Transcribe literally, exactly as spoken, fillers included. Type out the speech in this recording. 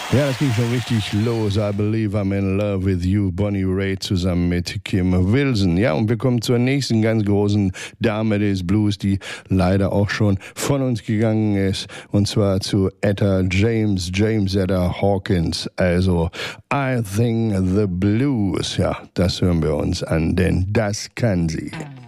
Ja, das ging schon richtig los. I Believe I'm in Love with You, Bonnie Raitt zusammen mit Kim Wilson. Ja, und wir kommen zur nächsten ganz großen Dame des Blues, die leider auch schon von uns gegangen ist. Und zwar zu Etta James, James Etta Hawkins. Also, I Think the Blues. Ja, das hören wir uns an, denn das kann sie.